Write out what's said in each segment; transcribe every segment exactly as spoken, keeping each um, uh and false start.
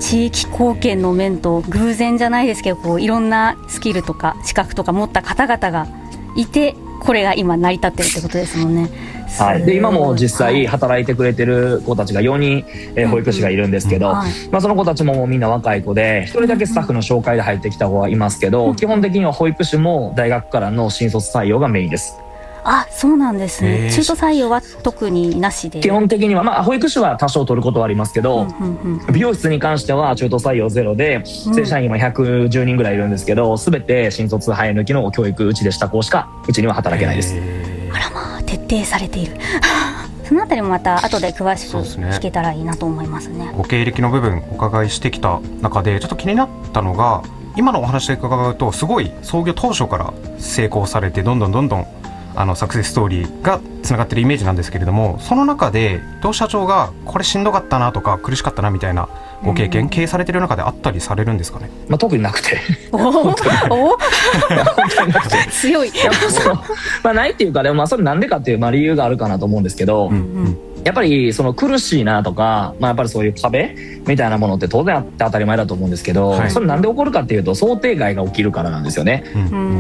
地域貢献の面と偶然じゃないですけど、こういろんなスキルとか資格とか持った方々がいて、これが今成り立ってるってことですもんね。 はい、で今も実際働いてくれてる子たちがよにん、えー、保育士がいるんですけど、うんうん、まあ、その子たちももうみんな若い子で、ひとりだけスタッフの紹介で入ってきた子はいますけど、うん、基本的には保育士も大学からの新卒採用がメインです。 あ、そうなんですね。中途採用は特になしで。 基本的には、まあ、保育士は多少取ることはありますけど、うんうんうん、美容室に関しては中途採用ゼロで、正社員はひゃくじゅうにんぐらいいるんですけど、全て新卒生え抜きの教育うちでした子しかうちには働けないです。 あらまあ、徹底されているそのあたりもまた後で詳しく聞けたらいいなと思いますね。 ご経歴の部分お伺いしてきた中でちょっと気になったのが、今のお話で伺うとすごい創業当初から成功されて、どんどんどんどんあのサクセスストーリーがつながってるイメージなんですけれども、その中で伊藤社長がこれしんどかったなとか苦しかったなみたいなご経験、うん、経営されてる中であったりされるんですかね。 まあ、特になくておお強いやっぱその、まあ、ないっていうか、でもまあそれなんでかっていう、まあ、理由があるかなと思うんですけど、うんうん、やっぱりその苦しいなとか、まあ、やっぱりそういう壁みたいなものって当然あって当たり前だと思うんですけど、はい、それなんで起こるかっていうと想定外が起きるからなんですよね、うん、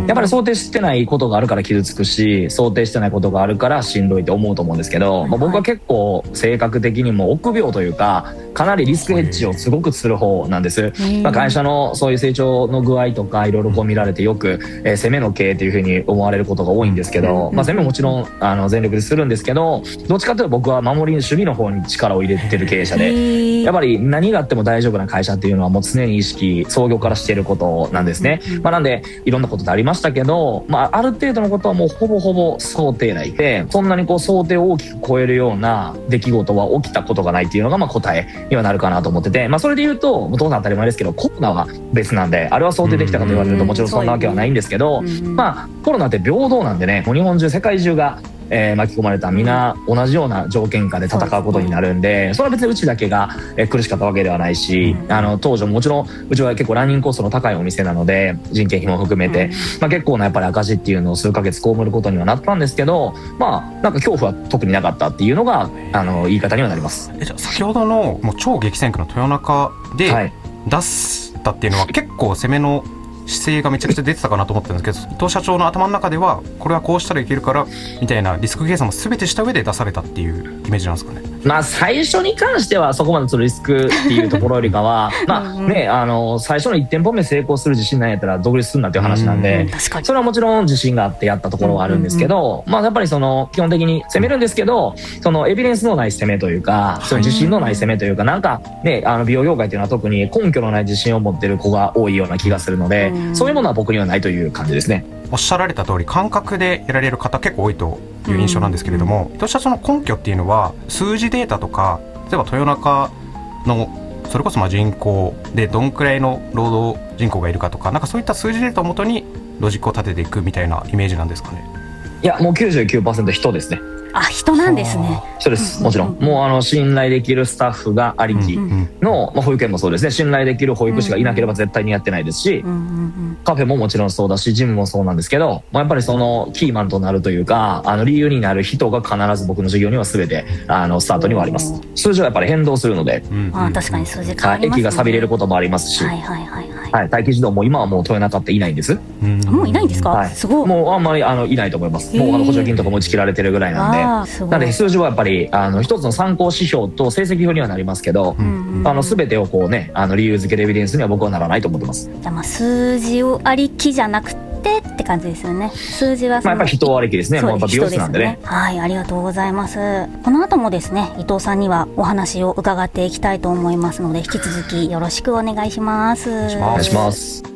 やっぱり想定してないことがあるから傷つくし、想定してないことがあるからしんどいって思うと思うんですけど、まあ、僕は結構性格的にも臆病というか、かなりリスクヘッジをすごくする方なんです、まあ、会社のそういう成長の具合とかいろいろこう見られてよく、えー、攻めの経営っていうふうに思われることが多いんですけど、まあ、攻めももちろんあの全力でするんですけど、どっちかというと僕は守り守備の方に力を入れてる経営者で、やっぱり何があっても大丈夫な会社っていうのはもう常に意識創業からしていることなんですね、まあ、なんでいろんなことでありましたけど、まあ、ある程度のことはもうほぼほぼ想定内で、そんなにこう想定を大きく超えるような出来事は起きたことがないっていうのがまあ答えにはなるかなと思ってて、まあ、それで言うと当然当たり前ですけど、コロナは別なんで、あれは想定できたかと言われるともちろんそんなわけはないんですけど、まあコロナって平等なんでね、もう日本中世界中がえー、巻き込まれたみんな同じような条件下で戦うことになるんで、それは別にうちだけが、えー、苦しかったわけではないし、あの当時ももちろんうちは結構ランニングコストの高いお店なので人件費も含めて、まあ、結構なやっぱり赤字っていうのを数ヶ月被ることにはなったんですけど、まあなんか恐怖は特になかったっていうのがあの言い方にはなります。 えじゃあ先ほどのもう超激戦区の豊中で出したっていうのは、はい、結構攻めの姿勢がめちゃくちゃ出てたかなと思ったんですけど、伊藤社長の頭の中ではこれはこうしたらいけるからみたいなリスク計算も全てした上で出されたっていうイメージなんですかね。 まあ最初に関してはそこまでそのリスクっていうところよりかはまあね、あの最初のいってんぽめ成功する自信ないやったら独立するなっていう話なんで、それはもちろん自信があってやったところはあるんですけど、まあやっぱりその基本的に攻めるんですけど、そのエビデンスのない攻めというか、その自信のない攻めというか、なんかね、あの美容業界っていうのは特に根拠のない自信を持ってる子が多いような気がするので、そういうものは僕にはないという感じですね。 おっしゃられた通り感覚でやられる方結構多いという印象なんですけれども、伊藤社長の根拠っていうのは数字データとか、例えば豊中のそれこそまあ人口でどんくらいの労働人口がいるかとか、なんかそういった数字データをもとにロジックを立てていくみたいなイメージなんですかね。 いやもう きゅうじゅうきゅうパーセント 人ですね。 あ、人なんですね。 人です、もちろん。もうあの信頼できるスタッフがありきの、まあ、保育園もそうですね、信頼できる保育士がいなければ絶対にやってないですし、カフェももちろんそうだしジムもそうなんですけど、まあ、やっぱりそのキーマンとなるというか、あの理由になる人が必ず僕の授業には全てあのスタートにはあります。数字はやっぱり変動するので、 あ、確かに数字変わりますね。 駅が錆びれることもありますし、はいはいはいはい、待機児童も今はもう豊中っていないんです。 もういないんですか、はい、すごい。 もうあんまりあのいないと思います。もうあの補助金とかも打ち切られてるぐらいなんで、なので数字はやっぱりあの一つの参考指標と成績表にはなりますけど、うんうん、あの全てをこうね、あの理由付けでエビデンスには僕はならないと思ってます。 じゃあまあ数字をありきじゃなくてって感じですよね。数字はその、 まあ、やっぱり人ありきですね。もうやっぱ美容室なんでね。 はい、ありがとうございます。この後もですね、伊藤さんにはお話を伺っていきたいと思いますので、引き続きよろしくお願いします。 お願いします。